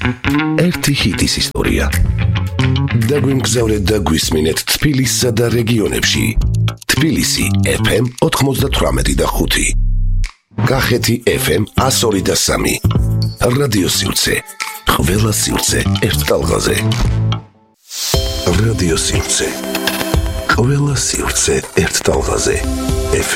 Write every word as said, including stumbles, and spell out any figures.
ერთი ჰიტის ისტორია. დაგვიმგზავრეთ და გვისმინეთ თბილისსა და რეგიონებში. თბილისი ეფ ემ ოთხმოცდათვრამეტი და ხუთი. კახეთი ეფ ემ ასორი და სამი. რადიო სივრცე. ყველა სივრცე ერთ ტალღაზე. რადიო სივრცე. ყველა სივრცე ერთ ტალღაზე. ეფ